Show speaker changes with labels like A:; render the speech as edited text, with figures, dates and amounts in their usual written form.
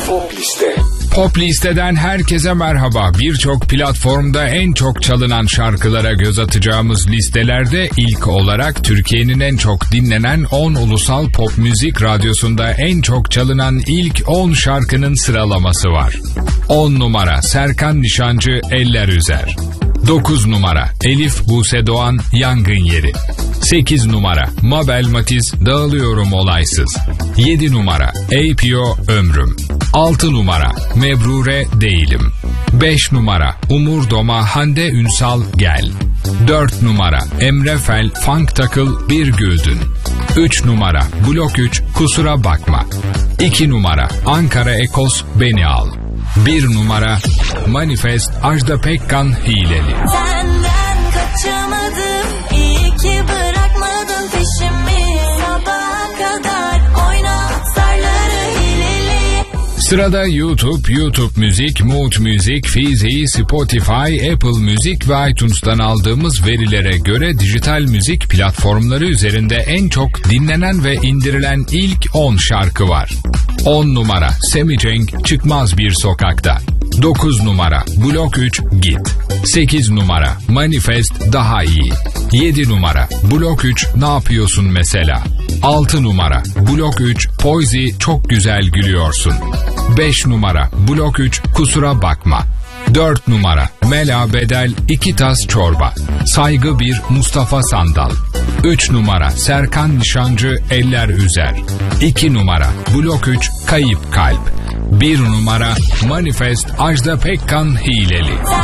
A: Pop Liste.
B: Pop Liste'den herkese merhaba. Birçok platformda en çok çalınan şarkılara göz atacağımız listelerde ilk olarak Türkiye'nin en çok dinlenen 10 ulusal pop müzik radyosunda en çok çalınan ilk 10 şarkının sıralaması var. 10 numara Serkan Nişancı Eller Üzer. 9 numara Elif Buse Doğan Yangın Yeri. 8 numara Mabel Matiz Dağılıyorum Olaysız. 7 numara APO Ömrüm. 6 numara Mebrure Değilim. 5 numara Umur Doma Hande Ünsal Gel. 4 numara Emre Fel Funk Takıl Bir Güldün. 3 numara Blok 3 Kusura Bakma. 2 numara Ankara Ekos Beni Al. 1 numara Manifest Ajda Pekkan Hileli.
C: Senden kaçamadım, iyi ki bırakmadın peşimi. Sabaha kadar oyna zarları hileli.
B: Sırada YouTube Müzik, Mood Müzik, Fizi, Spotify, Apple Müzik ve iTunes'tan aldığımız verilere göre dijital müzik platformları üzerinde en çok dinlenen ve indirilen ilk 10 şarkı var. 10 numara Semi Cenk Çıkmaz Bir Sokakta. 9 numara Blok 3 Git. 8 numara Manifest Daha İyi. 7 numara Blok 3 Ne Yapıyorsun Mesela. 6 numara Blok 3 Poizi Çok Güzel Gülüyorsun. 5 numara Blok 3 Kusura Bakma. 4 numara Mela Bedel 2 Tas Çorba. Saygı 1 Mustafa Sandal. 3 numara Serkan Nişancı Eller Üzer. 2 numara Blok 3 Kayıp Kalp. 1 numara Manifest Ajda Pekkan Hileli.